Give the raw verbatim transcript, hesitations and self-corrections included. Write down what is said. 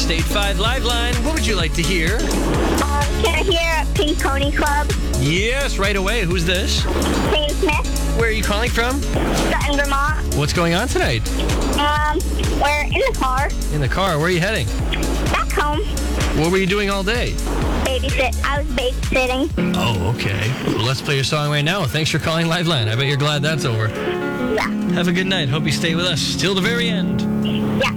State five Live Line. What would you like to hear? Um, can I hear Pink Pony Club? Yes, right away. Who's this? Shane Smith, Where are you calling from? Sutton, Vermont. What's going on tonight? Um, we're in the car. In the car. Where are you heading? Back home. What were you doing all day? Babysit. I was babysitting. Oh, okay. Well, let's play your song right now. Thanks for calling Live Line. I bet you're glad that's over. Yeah. Have a good night. Hope you stay with us till the very end. Yeah.